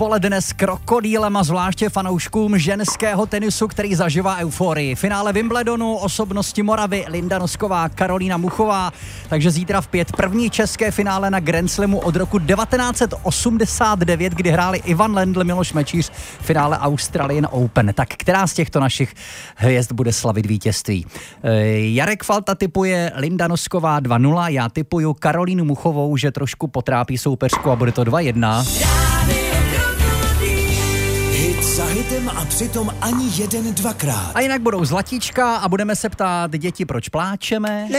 odpoledne s krokodýlem a zvláště fanouškům ženského tenisu, který zažívá euforii. Finále Wimbledonu, osobnosti Moravy, Linda Nosková, Karolína Muchová, takže zítra v 5 první české finále na Grand Slamu od roku 1989, kdy hráli Ivan Lendl, Miloš Mečíř, finále Australian Open. Tak která z těchto našich hvězd bude slavit vítězství? Jarek Falta tipuje Linda Nosková 2-0, já tipuju Karolínu Muchovou, že trošku potrápí soupeřku a bude to 2-1. Hit za hitem a přitom ani jeden dvakrát. A jinak budou zlatíčka a budeme se ptát děti, proč pláčeme.